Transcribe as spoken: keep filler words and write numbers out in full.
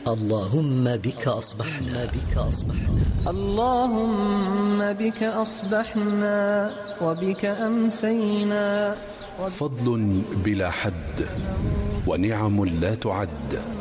اللهم بك أصبحنا بك أصبحنا اللهم بك أصبحنا وبك أمسينا. فضل بلا حد ونعم لا تعد.